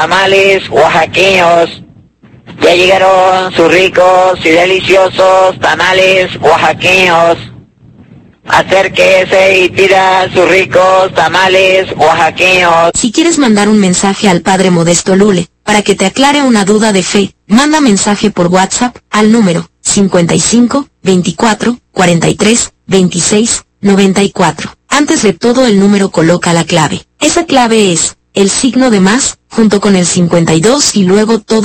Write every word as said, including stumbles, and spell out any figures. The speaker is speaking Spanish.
tamales oaxaqueños. Ya llegaron sus ricos y deliciosos tamales oaxaqueños. Acérquese y pida sus ricos tamales oaxaqueños. Si quieres mandar un mensaje al Padre Modesto Lule, para que te aclare una duda de fe, manda mensaje por WhatsApp, al número cincuenta y cinco, veinticuatro, cuarenta y tres, veintiséis, noventa y cuatro. Antes de todo el número coloca la clave. Esa clave es, el signo de más, junto con el cincuenta y dos y luego todo